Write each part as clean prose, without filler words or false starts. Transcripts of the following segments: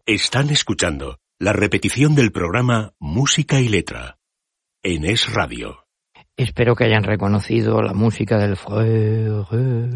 Están escuchando la repetición del programa Música y Letra en Es Radio. Espero que hayan reconocido la música del Frère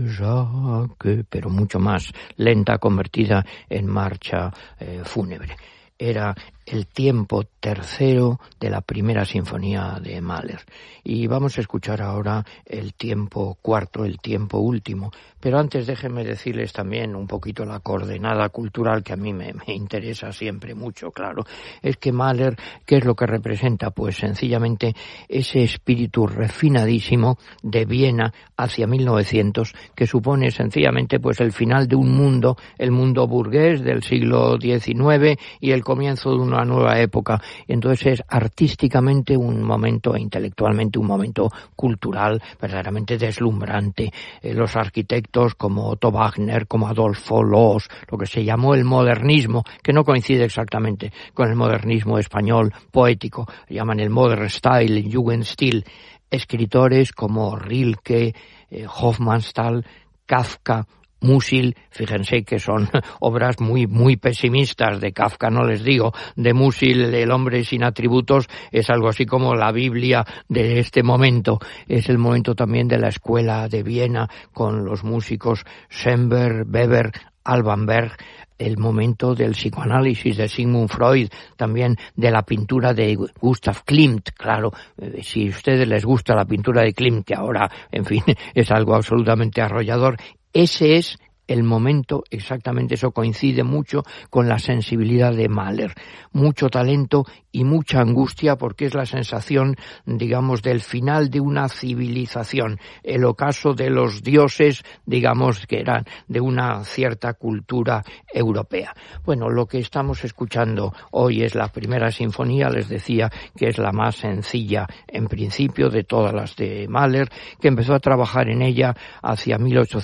Jacques, pero mucho más lenta, convertida en marcha fúnebre. Era el tiempo tercero de la primera sinfonía de Mahler. Y vamos a escuchar ahora el tiempo cuarto, el tiempo último. Pero antes déjenme decirles también un poquito la coordenada cultural que a mí me interesa siempre mucho, claro. Es que Mahler, ¿qué es lo que representa? Pues sencillamente ese espíritu refinadísimo de Viena hacia 1900, que supone sencillamente pues el final de un mundo, el mundo burgués del siglo XIX y el comienzo de una nueva época. Entonces es artísticamente un momento e intelectualmente un momento cultural verdaderamente deslumbrante. Los arquitectos como Otto Wagner, como Adolfo Loos, lo que se llamó el modernismo, que no coincide exactamente con el modernismo español poético, llaman el Modern Style, el Jugendstil, escritores como Rilke, Hofmannsthal, Kafka, Musil, fíjense que son obras muy pesimistas. De Kafka no les digo, de Musil, El hombre sin atributos, es algo así como la Biblia de este momento. Es el momento también de la escuela de Viena con los músicos Schoenberg, Weber, Alban Berg, el momento del psicoanálisis de Sigmund Freud, también de la pintura de Gustav Klimt. Claro, si a ustedes les gusta la pintura de Klimt, que ahora, en fin, es algo absolutamente arrollador, ese es el momento, exactamente eso coincide mucho con la sensibilidad de Mahler. Mucho talento y mucha angustia porque es la sensación, digamos, del final de una civilización, el ocaso de los dioses, digamos, que eran de una cierta cultura europea. Bueno, lo que estamos escuchando hoy es la primera sinfonía, les decía que es la más sencilla en principio de todas las de Mahler, que empezó a trabajar en ella hacia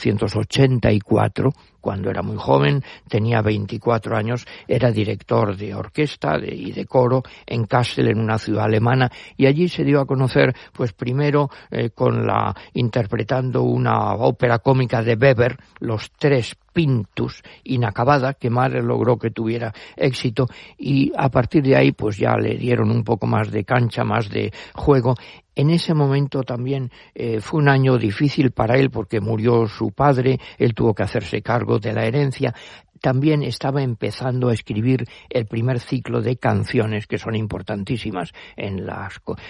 1884, cuando era muy joven, tenía 24 años, era director de orquesta y de coro en Kassel, en una ciudad alemana, y allí se dio a conocer, pues primero interpretando una ópera cómica de Weber, Los Tres Pintus, inacabada, que Mahler logró que tuviera éxito, y a partir de ahí pues ya le dieron un poco más de cancha, más de juego. En ese momento también fue un año difícil para él porque murió su padre, él tuvo que hacerse cargo de la herencia. También estaba empezando a escribir el primer ciclo de canciones que son importantísimas en la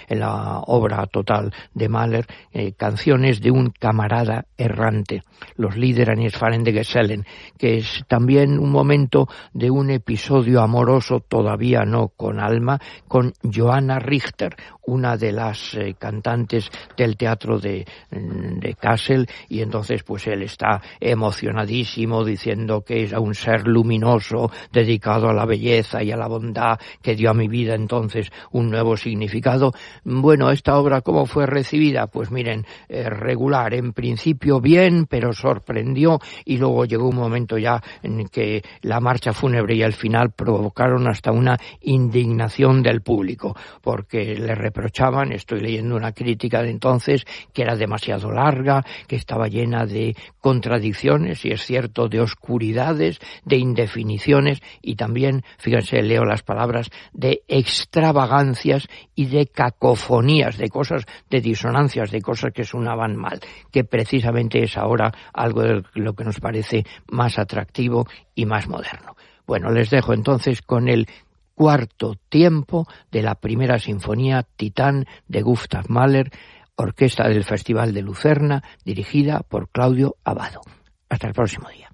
obra total de Mahler, canciones de un camarada errante, los Lieder eines fahrenden Gesellen, que es también un momento de un episodio amoroso, todavía no con alma, con Johanna Richter, una de las cantantes del teatro de Kassel, y entonces pues él está emocionadísimo diciendo que es un ser luminoso dedicado a la belleza y a la bondad que dio a mi vida entonces un nuevo significado. Bueno, esta obra ¿cómo fue recibida? Pues miren, regular, en principio bien, pero sorprendió, y luego llegó un momento ya en que la marcha fúnebre y el final provocaron hasta una indignación del público, porque le reprochaban, estoy leyendo una crítica de entonces, que era demasiado larga, que estaba llena de contradicciones, y es cierto, de oscuridades, de indefiniciones, y también, fíjense, leo las palabras, de extravagancias y de cacofonías, de cosas, de disonancias, de cosas que sonaban mal, que precisamente es ahora algo de lo que nos parece más atractivo y más moderno. Bueno, les dejo entonces con el cuarto tiempo de la primera sinfonía Titán de Gustav Mahler, orquesta del Festival de Lucerna, dirigida por Claudio Abbado. Hasta el próximo día.